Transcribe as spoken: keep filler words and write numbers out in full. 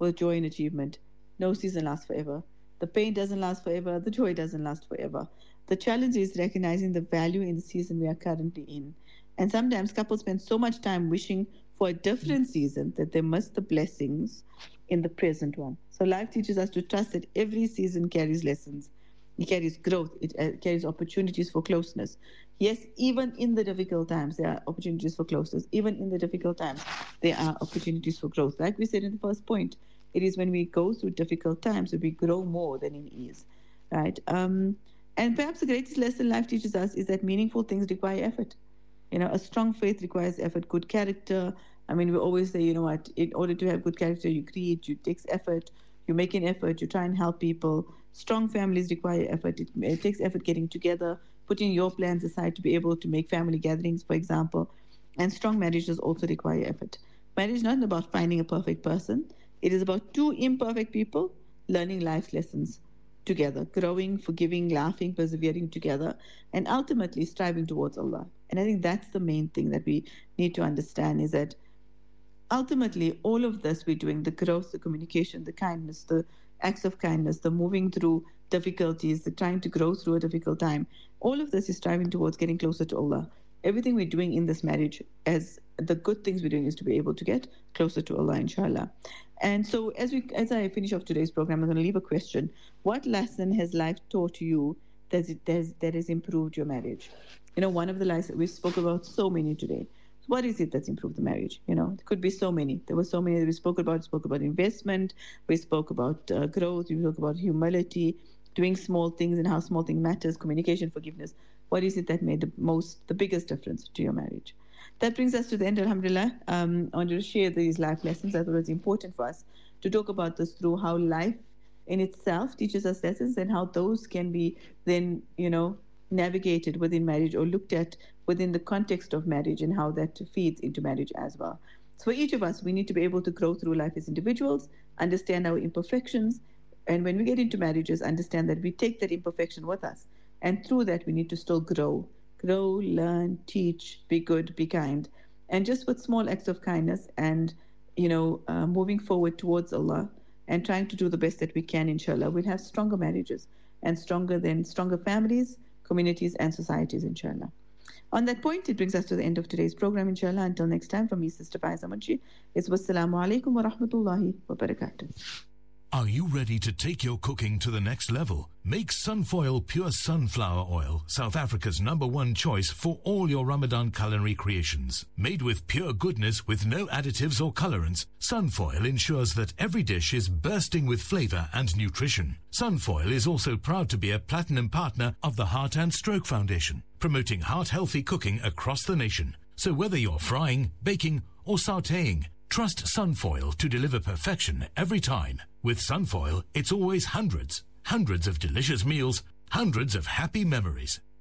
for joy and achievement. No season lasts forever. The pain doesn't last forever. The joy doesn't last forever. The challenge is recognizing the value in the season we are currently in. And sometimes couples spend so much time wishing for a different season that they miss the blessings in the present one. So life teaches us to trust that every season carries lessons. It carries growth. It uh, carries opportunities for closeness. Yes, even in the difficult times, there are opportunities for closeness. Even in the difficult times, there are opportunities for growth. Like we said in the first point, it is when we go through difficult times that we grow more than in ease, right? Um, and perhaps the greatest lesson life teaches us is that meaningful things require effort. You know, a strong faith requires effort, good character. I mean, we always say, you know what, in order to have good character, you create, you take effort, you make an effort, you try and help people. Strong families require effort. It, it takes effort getting together, putting your plans aside to be able to make family gatherings, for example. And strong marriages also require effort. Marriage is not about finding a perfect person. It is about two imperfect people learning life lessons together, growing, forgiving, laughing, persevering together, and ultimately striving towards Allah. And I think that's the main thing that we need to understand, is that ultimately all of this we're doing, the growth, the communication, the kindness, the acts of kindness, the moving through difficulties, the trying to grow through a difficult time, all of this is striving towards getting closer to Allah. Everything we're doing in this marriage, as the good things we're doing, is to be able to get closer to Allah, inshallah. And so as we, as I finish off today's program, I'm going to leave a question. What lesson has life taught you that, it, that, has, that has improved your marriage? You know, one of the lessons, we spoke about so many today. What is it that's improved the marriage? You know, it could be so many. There were so many that we spoke about. We spoke about investment. We spoke about uh, growth. We spoke about humility, doing small things and how small thing matters, communication, forgiveness. What is it that made the most, the biggest difference to your marriage? That brings us to the end, alhamdulillah. Um, I wanted to share these life lessons. I thought it was important for us to talk about this through how life in itself teaches us lessons and how those can be then, you know, navigated within marriage or looked at within the context of marriage and how that feeds into marriage as well. So for each of us, we need to be able to grow through life as individuals, understand our imperfections, and when we get into marriages, understand that we take that imperfection with us. And through that, we need to still grow. Grow, learn, teach, be good, be kind. And just with small acts of kindness and, you know, uh, moving forward towards Allah and trying to do the best that we can, inshallah, we'll have stronger marriages and stronger than stronger families, communities, and societies, inshallah. On that point, it brings us to the end of today's program, inshallah. Until next time, from me, Sister Faiza Munshi, it's wassalamu alaikum wa rahmatullahi wa barakatuh. Are you ready to take your cooking to the next level? Make Sunfoil Pure Sunflower Oil, South Africa's number one choice for all your Ramadan culinary creations. Made with pure goodness with no additives or colorants, Sunfoil ensures that every dish is bursting with flavor and nutrition. Sunfoil is also proud to be a platinum partner of the Heart and Stroke Foundation, promoting heart-healthy cooking across the nation. So whether you're frying, baking, or sautéing, trust Sunfoil to deliver perfection every time. With Sunfoil, it's always hundreds, hundreds of delicious meals, hundreds of happy memories.